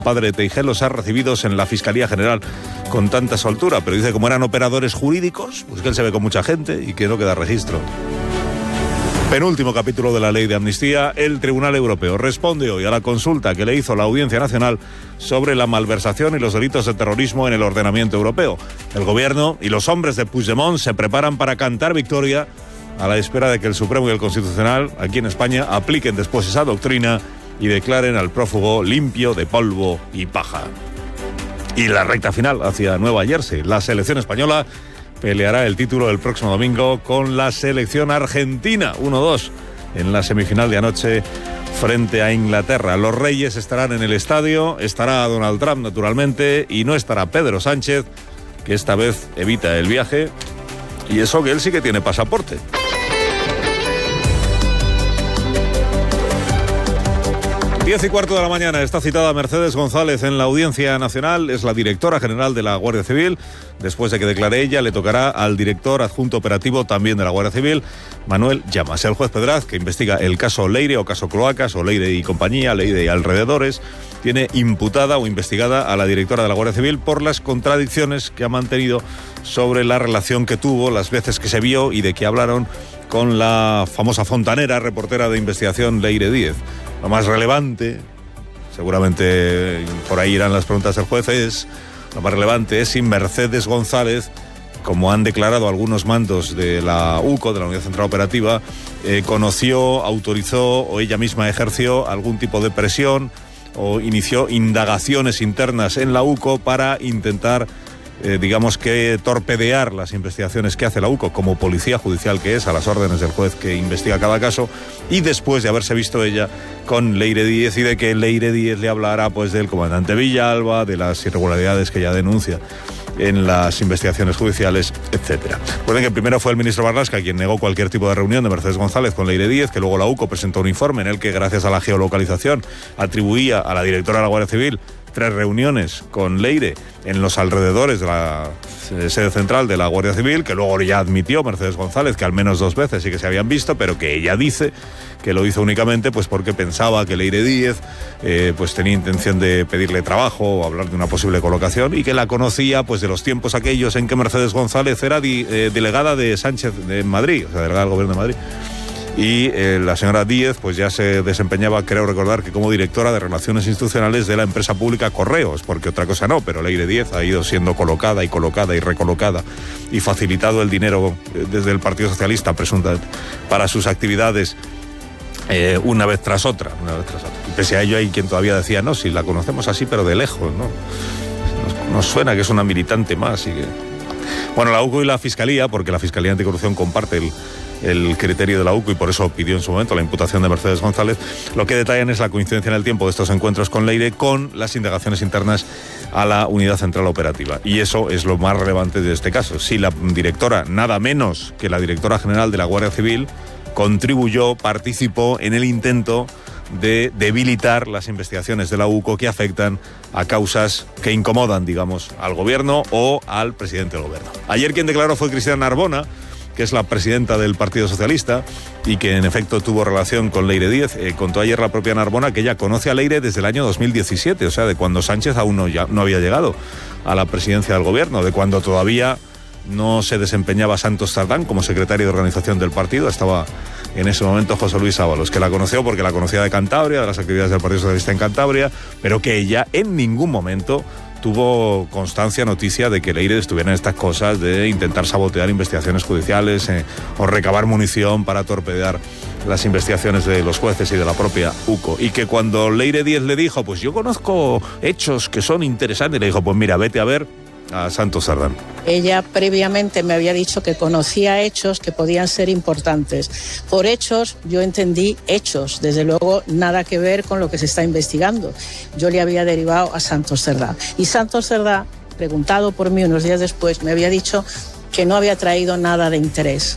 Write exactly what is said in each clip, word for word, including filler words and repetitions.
padre de Teijel los ha recibidos en la Fiscalía General con tanta soltura, pero dice como eran operadores jurídicos, pues que él se ve con mucha gente y que no queda registro. Penúltimo capítulo de la ley de amnistía. El Tribunal Europeo responde hoy a la consulta que le hizo la Audiencia Nacional sobre la malversación y los delitos de terrorismo en el ordenamiento europeo. El gobierno y los hombres de Puigdemont se preparan para cantar victoria a la espera de que el Supremo y el Constitucional, aquí en España, apliquen después esa doctrina y declaren al prófugo limpio de polvo y paja. Y la recta final hacia Nueva Jersey. La selección española peleará el título el próximo domingo con la selección argentina, uno dos, en la semifinal de anoche frente a Inglaterra. Los Reyes estarán en el estadio, estará Donald Trump naturalmente y no estará Pedro Sánchez, que esta vez evita el viaje, y eso que él sí que tiene pasaporte. Diez y cuarto de la mañana está citada Mercedes González en la Audiencia Nacional. Es la directora general de la Guardia Civil. Después de que declare ella, le tocará al director adjunto operativo también de la Guardia Civil, Manuel Llamas. El juez Pedraz, que investiga el caso Leire o caso Cloacas o Leire y compañía, Leire y alrededores, tiene imputada o investigada a la directora de la Guardia Civil por las contradicciones que ha mantenido sobre la relación que tuvo, las veces que se vio y de que hablaron con la famosa fontanera, reportera de investigación Leire Díez. Lo más relevante, seguramente por ahí irán las preguntas del juez, es, lo más relevante es si Mercedes González, como han declarado algunos mandos de la U C O, de la Unidad Central Operativa, eh, conoció, autorizó o ella misma ejerció algún tipo de presión o inició indagaciones internas en la U C O para intentar, eh, digamos que torpedear las investigaciones que hace la U C O como policía judicial que es, a las órdenes del juez que investiga cada caso, y después de haberse visto ella con Leire Díez y de que Leire Díez le hablara pues del comandante Villalba, de las irregularidades que ella denuncia en las investigaciones judiciales, etcétera. Recuerden que primero fue el ministro Marlaska quien negó cualquier tipo de reunión de Mercedes González con Leire Díez, que luego la U C O presentó un informe en el que, gracias a la geolocalización, atribuía a la directora de la Guardia Civil tres reuniones con Leire en los alrededores de la sede central de la Guardia Civil, que luego ya admitió Mercedes González que al menos dos veces sí que se habían visto, pero que ella dice que lo hizo únicamente pues porque pensaba que Leire Díez eh, pues tenía intención de pedirle trabajo o hablar de una posible colocación, y que la conocía pues de los tiempos aquellos en que Mercedes González era di, eh, delegada de Sánchez en Madrid, o sea, delegada del Gobierno de Madrid. Y eh, la señora Díez pues ya se desempeñaba, creo recordar, que como directora de Relaciones Institucionales de la empresa pública Correos, porque otra cosa no, pero Leire Díez ha ido siendo colocada y colocada y recolocada y facilitado el dinero eh, desde el Partido Socialista presuntamente para sus actividades eh, una vez tras otra, una vez tras otra. Y pese a ello hay quien todavía decía, no, si la conocemos así pero de lejos, ¿no? Nos, nos suena que es una militante más y que... Bueno, la U C O y la Fiscalía, porque la Fiscalía Anticorrupción comparte el el criterio de la U C O y por eso pidió en su momento la imputación de Mercedes González, lo que detallan es la coincidencia en el tiempo de estos encuentros con Leire con las indagaciones internas a la Unidad Central Operativa. Y eso es lo más relevante de este caso. Si la directora, nada menos que la directora general de la Guardia Civil, contribuyó, participó en el intento de debilitar las investigaciones de la U C O que afectan a causas que incomodan, digamos, al gobierno o al presidente del gobierno. Ayer quien declaró fue Cristina Narbona, que es la presidenta del Partido Socialista y que en efecto tuvo relación con Leire Díez. Eh, contó ayer la propia Narbona que ella conoce a Leire desde el año dos mil diecisiete, o sea, de cuando Sánchez aún no, ya, no había llegado a la presidencia del gobierno, de cuando todavía no se desempeñaba Santos Sardán como secretario de organización del partido. Estaba en ese momento José Luis Ábalos, que la conoció porque la conocía de Cantabria, de las actividades del Partido Socialista en Cantabria, pero que ella en ningún momento tuvo constancia, noticia de que Leire estuviera en estas cosas de intentar sabotear investigaciones judiciales eh, o recabar munición para torpedear las investigaciones de los jueces y de la propia U C O. Y que cuando Leire Díez le dijo, pues yo conozco hechos que son interesantes, le dijo, pues mira, vete a ver a Santos Sardán. Ella previamente me había dicho que conocía hechos que podían ser importantes. Por hechos, yo entendí hechos, desde luego nada que ver con lo que se está investigando. Yo le había derivado a Santos Cerdá. Y Santos Cerdá, preguntado por mí unos días después, me había dicho que no había traído nada de interés.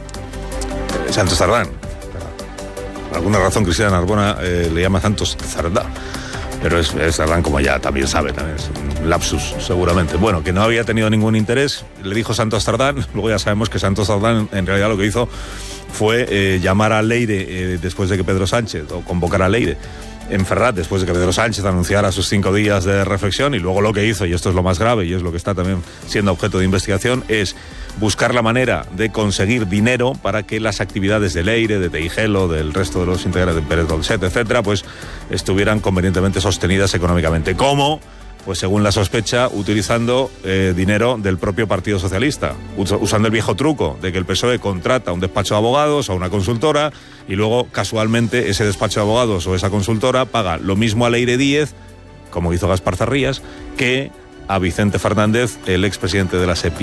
Eh, Santos Sardán. Por alguna razón Cristina Narbona eh, le llama Santos Cerdá. Pero es, es Sardán, como ya también sabe, también es un lapsus, seguramente. Bueno, que no había tenido ningún interés, le dijo Santos Sardán. Luego ya sabemos que Santos Sardán en realidad lo que hizo fue eh, llamar a Leire eh, después de que Pedro Sánchez, o convocar a Leire en Ferraz, después de que Pedro Sánchez anunciara sus cinco días de reflexión, y luego lo que hizo, y esto es lo más grave y es lo que está también siendo objeto de investigación, es buscar la manera de conseguir dinero para que las actividades de Leire, de Teijelo, del resto de los integrantes de Pérez Dolcet, etcétera, pues estuvieran convenientemente sostenidas económicamente. ¿Cómo? Pues según la sospecha, utilizando eh, dinero del propio Partido Socialista, us- usando el viejo truco de que el P S O E contrata a un despacho de abogados, a una consultora, y luego casualmente ese despacho de abogados o esa consultora paga lo mismo a Leire Díez, como hizo Gaspar Zarrías, que a Vicente Fernández, el expresidente de la SEPI,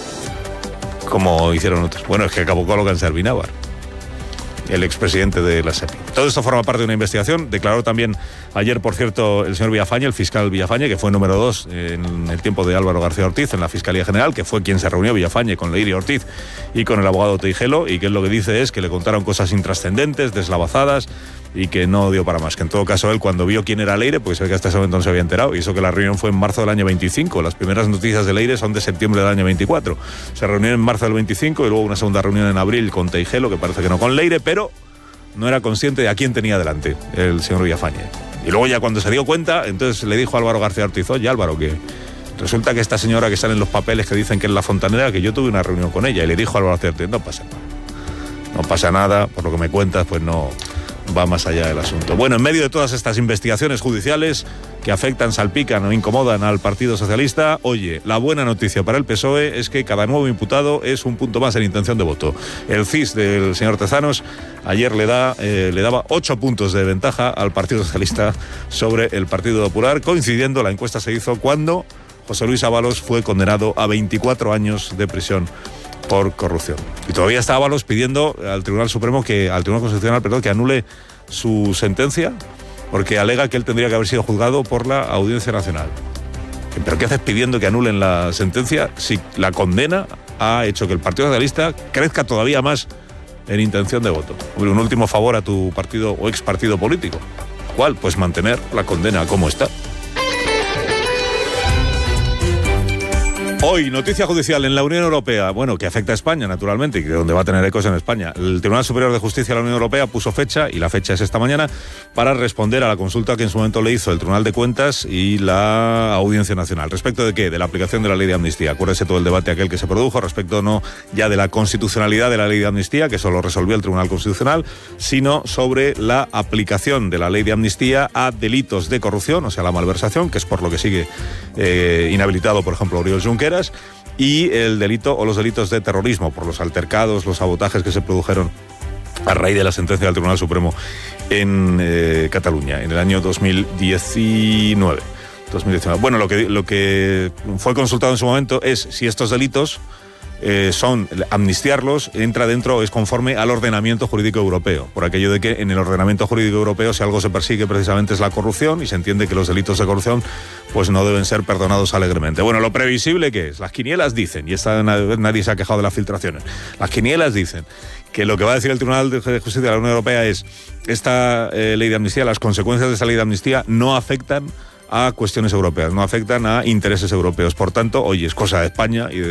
como hicieron otros. Bueno, es que acabó con lo que Servinávar, el expresidente de la SEPI. Todo esto forma parte de una investigación. Declaró también ayer, por cierto, el señor Villafañe, el fiscal Villafañe, que fue número dos en el tiempo de Álvaro García Ortiz en la Fiscalía General, que fue quien se reunió, Villafañe, con Leire Ortiz y con el abogado Teijelo, y que lo que dice es que le contaron cosas intrascendentes, deslavazadas, y que no dio para más. Que en todo caso él, cuando vio quién era Leire, pues se ve que hasta ese momento no se había enterado, y eso que la reunión fue en marzo del año veinticinco. Las primeras noticias de Leire son de septiembre del año veinticuatro. Se reunió en marzo del veinticinco y luego una segunda reunión en abril con Teijelo, que parece que no con Leire, pero no era consciente de a quién tenía delante el señor Villafañe. Y luego ya cuando se dio cuenta, entonces le dijo a Álvaro García Ortiz: oye, Álvaro, que resulta que esta señora que sale en los papeles que dicen que es la fontanera, que yo tuve una reunión con ella. Y le dijo a Álvaro García Ortiz: no pasa nada, no pasa nada, por lo que me cuentas, pues no va más allá del asunto. Bueno, en medio de todas estas investigaciones judiciales que afectan, salpican o incomodan al Partido Socialista, oye, la buena noticia para el P S O E es que cada nuevo imputado es un punto más en intención de voto. El C I S del señor Tezanos ayer le, da, eh, le daba ocho puntos de ventaja al Partido Socialista sobre el Partido Popular, coincidiendo, la encuesta se hizo cuando José Luis Ábalos fue condenado a veinticuatro años de prisión por corrupción. Y todavía está Ábalos pidiendo al Tribunal Supremo, que al Tribunal Constitucional, perdón, que anule su sentencia, porque alega que él tendría que haber sido juzgado por la Audiencia Nacional. ¿Pero qué haces pidiendo que anulen la sentencia si la condena ha hecho que el Partido Socialista crezca todavía más en intención de voto? Un último favor a tu partido o ex partido político. ¿Cuál? Pues mantener la condena como está. Hoy, noticia judicial en la Unión Europea, bueno, que afecta a España, naturalmente, y que donde va a tener ecos en España. El Tribunal Superior de Justicia de la Unión Europea puso fecha, y la fecha es esta mañana, para responder a la consulta que en su momento le hizo el Tribunal de Cuentas y la Audiencia Nacional. ¿Respecto de qué? De la aplicación de la ley de amnistía. Acuérdese todo el debate aquel que se produjo respecto no ya de la constitucionalidad de la ley de amnistía, que eso lo resolvió el Tribunal Constitucional, sino sobre la aplicación de la ley de amnistía a delitos de corrupción, o sea, la malversación, que es por lo que sigue eh, inhabilitado, por ejemplo, Oriol Junqueras, y el delito o los delitos de terrorismo, por los altercados, los sabotajes que se produjeron a raíz de la sentencia del Tribunal Supremo en eh, Cataluña, en el año dos mil diecinueve. dos mil diecinueve. Bueno, lo que, lo que fue consultado en su momento es si estos delitos eh, son, amnistiarlos, entra dentro, es conforme al ordenamiento jurídico europeo, por aquello de que en el ordenamiento jurídico europeo, si algo se persigue precisamente es la corrupción, y se entiende que los delitos de corrupción pues no deben ser perdonados alegremente. Bueno, lo previsible que es, las quinielas dicen, y esta nadie se ha quejado de las filtraciones, las quinielas dicen que lo que va a decir el Tribunal de Justicia de la Unión Europea es: esta eh, ley de amnistía, las consecuencias de esta ley de amnistía no afectan a cuestiones europeas, no afectan a intereses europeos. Por tanto, oye, es cosa de España y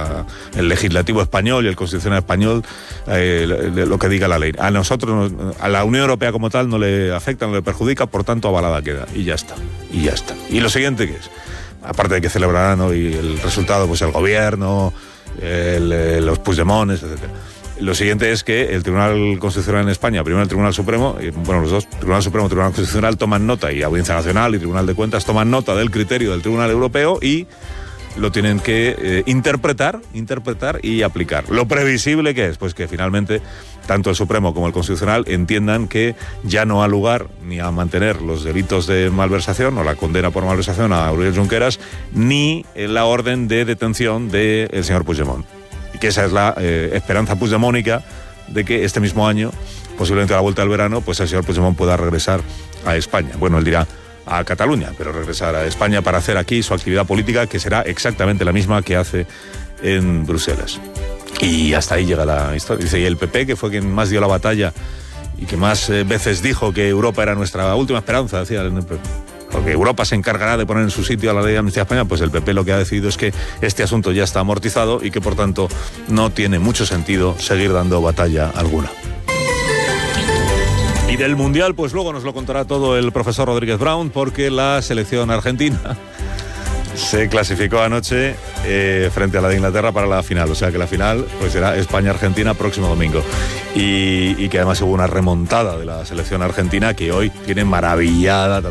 del legislativo español y el constitucional español eh, lo que diga la ley. A nosotros, a la Unión Europea como tal, no le afecta, no le perjudica, por tanto, avalada queda. Y ya está, y ya está. Y lo siguiente que es, aparte de que celebrarán hoy el resultado, pues el gobierno, el, el, los Puigdemonts, etcétera. Lo siguiente es que el Tribunal Constitucional en España, primero el Tribunal Supremo, bueno, los dos, Tribunal Supremo y Tribunal Constitucional, toman nota, y Audiencia Nacional y Tribunal de Cuentas toman nota del criterio del Tribunal Europeo y lo tienen que eh, interpretar, interpretar y aplicar. Lo previsible que es, pues que finalmente tanto el Supremo como el Constitucional entiendan que ya no ha lugar ni a mantener los delitos de malversación o la condena por malversación a Oriol Junqueras, ni la orden de detención del señor Puigdemont. Y que esa es la eh, esperanza puigdemónica de que este mismo año, posiblemente a la vuelta del verano, pues el señor Puigdemont pueda regresar a España. Bueno, él dirá a Cataluña, pero regresar a España para hacer aquí su actividad política, que será exactamente la misma que hace en Bruselas. Y hasta ahí llega la historia. Dice, y el P P, que fue quien más dio la batalla y que más eh, veces dijo que Europa era nuestra última esperanza, decía el P P. Porque Europa se encargará de poner en su sitio a la ley de amnistía España, pues el P P lo que ha decidido es que este asunto ya está amortizado y que por tanto no tiene mucho sentido seguir dando batalla alguna. Y del Mundial, pues luego nos lo contará todo el profesor Rodríguez Brown, porque la selección argentina se clasificó anoche eh, frente a la de Inglaterra para la final. O sea que la final pues será España-Argentina próximo domingo. Y, y que además hubo una remontada de la selección argentina que hoy tiene maravillada también